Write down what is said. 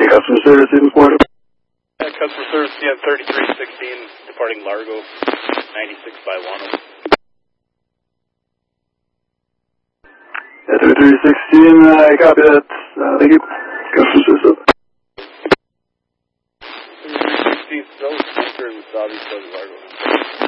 customer service in Florida. Customer service CN 3316, departing Largo, 96 by Wano. 3316, I copy that. Thank you. Customer service up. 3316, so, enter in Wasabi, Largo.